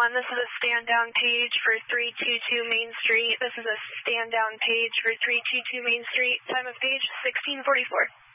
911, this is a stand-down page for 322 Main Street. This is a stand-down page for 322 Main Street. Time of page 1644.